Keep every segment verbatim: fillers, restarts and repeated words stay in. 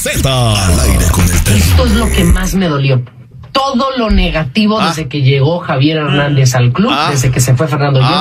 Z. Al aire con el Tri. Esto es lo que más me dolió. Todo lo negativo ah. desde que llegó Javier Hernández al club, ah. desde que se fue Fernando Hierro,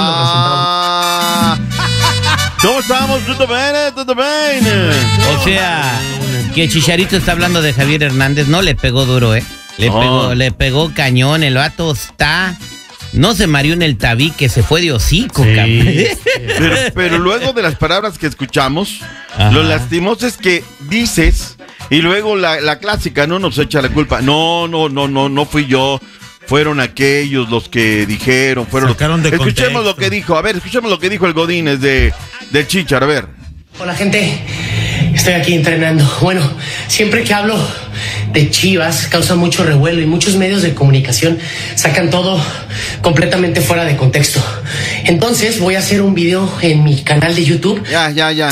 ah. los resultados. ¿Cómo estamos? ¿Todo bien? ¿Todo bien? O sea, que Chicharito está hablando de Javier Hernández, no le pegó duro, ¿eh? Le, oh. pegó, le pegó cañón, el vato está... No se mareó en el tabique, se fue de hocico, sí, pero, pero luego de las palabras que escuchamos, ajá, lo lastimoso es que dices, y luego la, la clásica, no nos echa la culpa. No, no, no, no, no fui yo. Fueron aquellos los que dijeron, fueron Sacaron los... de Escuchemos contexto. lo que dijo, a ver, escuchemos lo que dijo el Godínez de, del Chichar, a ver. Hola, gente. Estoy aquí entrenando. Bueno, siempre que hablo de Chivas causa mucho revuelo y muchos medios de comunicación sacan todo completamente fuera de contexto. Entonces voy a hacer un video en mi canal de YouTube. Ya, ya, ya.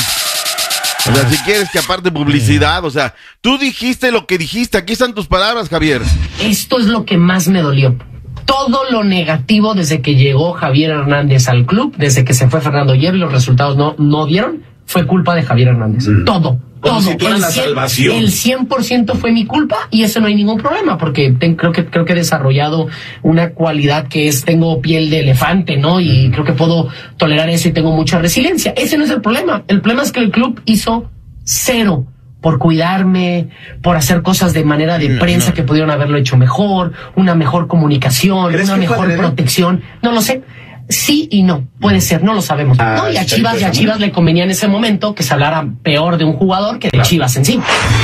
O sea, si quieres que aparte publicidad, o sea, tú dijiste lo que dijiste, aquí están tus palabras, Javier. Esto es lo que más me dolió. Todo lo negativo desde que llegó Javier Hernández al club, desde que se fue Fernando Hierro y los resultados no, no dieron, fue culpa de Javier Hernández. Mm. Todo. Todo. Si tú eres la salvación. El cien por ciento fue mi culpa y eso no hay ningún problema porque ten, creo que creo que he desarrollado una cualidad que es tengo piel de elefante, ¿no? Y creo que puedo tolerar eso y tengo mucha resiliencia. Ese no es el problema. El problema es que el club hizo cero por cuidarme, por hacer cosas de manera de no, prensa no. que pudieron haberlo hecho mejor, una mejor comunicación, una mejor protección. No lo sé. Sí y no, puede ser, no lo sabemos. Ah, no, y a Chivas, y a Chivas le convenía en ese momento que se hablara peor de un jugador que de claro. Chivas en sí.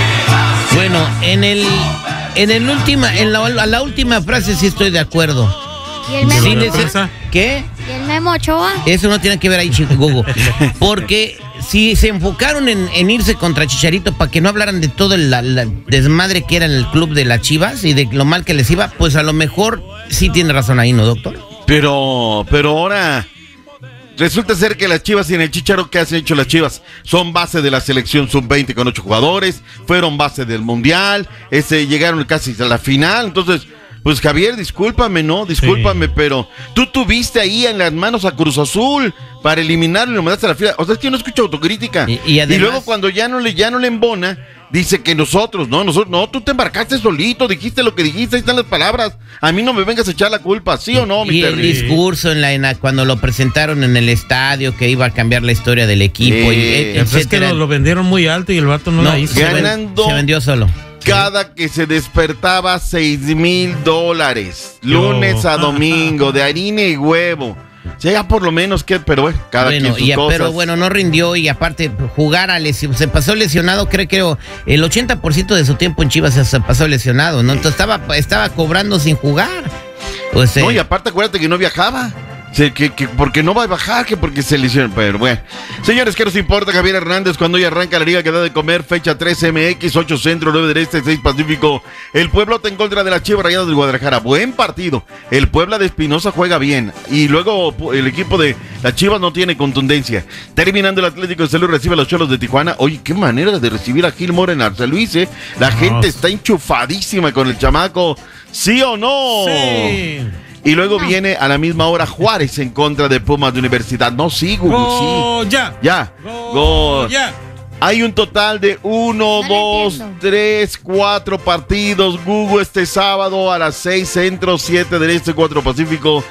Bueno, en el en el última, en la, la última frase sí estoy de acuerdo. ¿Y el Memo? Sí, neces- ¿Qué? ¿Y el Memo Ochoa? Eso no tiene que ver ahí, Chihugo. Porque si se enfocaron en, en irse contra Chicharito para que no hablaran de todo el la, la desmadre que era en el club de las Chivas y de lo mal que les iba, pues a lo mejor sí tiene razón ahí, ¿no, doctor? Pero, pero ahora resulta ser que las Chivas y en el Chicharo, ¿qué han hecho las Chivas? Son base de la selección sub veinte con ocho jugadores, fueron base del Mundial, ese, llegaron casi a la final, entonces, pues Javier, discúlpame, ¿no? Discúlpame, sí. pero tú tuviste ahí en las manos a Cruz Azul para eliminarlo y lo mandaste a la fila. O sea, es que yo no escucho autocrítica. Y, y, además, y luego cuando ya no le, ya no le embona, dice que nosotros, no, nosotros, no, tú te embarcaste solito, dijiste lo que dijiste, ahí están las palabras. A mí no me vengas a echar la culpa, ¿sí o no, mi Y Terry? el discurso en la, en la cuando lo presentaron en el estadio que iba a cambiar la historia del equipo, Sí. y, et, Pues es que lo, lo vendieron muy alto y el vato no, no la hizo. se, Ganando ven, se vendió solo. Cada que se despertaba seis mil dólares, lunes a domingo, de harina y huevo. O sea, ya por lo menos que, pero bueno, cada bueno, quien sus y, cosas. Pero bueno, no rindió y aparte jugar a lesión, se pasó lesionado, creo que el ochenta por ciento de su tiempo en Chivas se pasó lesionado, ¿no? Entonces estaba, estaba cobrando sin jugar. Pues, no, eh, y aparte acuérdate que no viajaba. Que, que, que porque no va a bajar, que porque se lesionó. Pero bueno. Señores, ¿qué nos importa Javier Hernández cuando hoy arranca la liga que da de comer? Fecha tres M X, ocho Centro, nueve del Este, seis Pacífico. El Puebla en contra de las Chivas Rayadas del Guadalajara. Buen partido. El Puebla de Espinosa juega bien. Y luego el equipo de las Chivas no tiene contundencia. Terminando el Atlético de San Luis recibe a los Cholos de Tijuana. Oye, qué manera de recibir a Gil Mora en San Luis, ¿eh? La gente está enchufadísima con el chamaco. ¿Sí o no? Sí. Y luego viene a la misma hora Juárez en contra de Pumas de Universidad. No, sí, Google, Go, sí. Ya. Ya. Go, Go. Ya. Hay un total de uno, No dos, tres, cuatro partidos. Google este sábado a las seis Centro, siete del Este, cuatro Pacífico.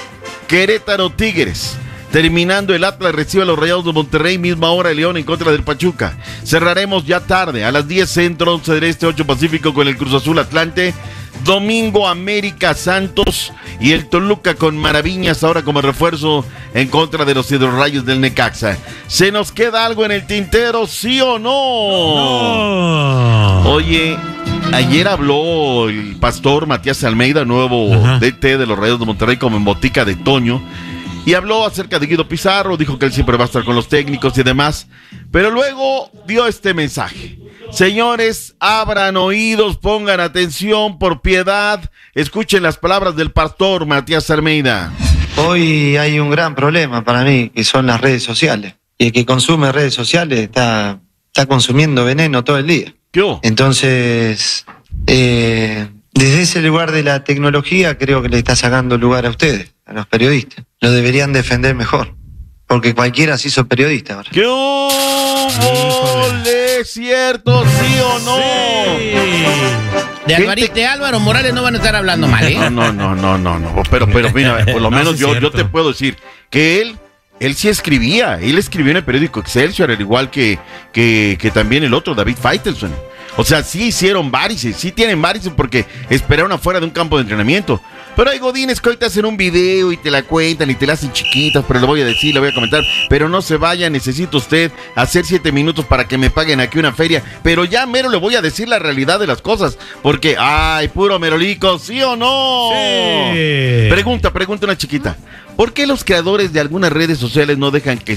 Querétaro Tigres. Terminando el Atlas recibe a los Rayados de Monterrey, misma hora León en contra del Pachuca. Cerraremos ya tarde, a las diez Centro, once del Este, ocho Pacífico con el Cruz Azul Atlante. Domingo América Santos y el Toluca con Maraviñas ahora como refuerzo en contra de los Hidrorrayos del Necaxa. ¿Se nos queda algo en el tintero, sí o no? No. Oye, ayer habló el pastor Matías Almeida, nuevo Ajá. D T de los Rayos de Monterrey como en botica de Toño. Y habló acerca de Guido Pizarro, dijo que él siempre va a estar con los técnicos y demás. Pero luego dio este mensaje. Señores, abran oídos, pongan atención, por piedad. Escuchen las palabras del pastor Matías Almeida. Hoy hay un gran problema para mí, que son las redes sociales. Y el que consume redes sociales está, está consumiendo veneno todo el día. ¿Qué hubo? Entonces, eh, desde ese lugar de la tecnología creo que le está sacando lugar a ustedes, a los periodistas. Lo deberían defender mejor, porque cualquiera se hizo periodista ahora. ¿Qué hubo? ¿Es cierto, sí o no? Sí. De, gente- Alvari- de Álvaro Morales no van a estar hablando mal, ¿eh? No, no, no, no, no, no. Pero, pero mira, por lo No, menos sí es yo, yo cierto. te puedo decir que él, él sí escribía. Él escribió en el periódico Excelsior, al igual que, que, que también el otro, David Faitelson. O sea, sí hicieron varices, sí tienen varices porque esperaron afuera de un campo de entrenamiento. Pero hay godines que hoy te hacen un video y te la cuentan y te la hacen chiquitas, pero le voy a decir, le voy a comentar, pero no se vaya, necesita usted hacer siete minutos para que me paguen aquí una feria. Pero ya mero le voy a decir la realidad de las cosas, porque, ay, puro merolico, ¿sí o no? Sí. Pregunta, pregunta una chiquita. ¿Por qué los creadores de algunas redes sociales no dejan que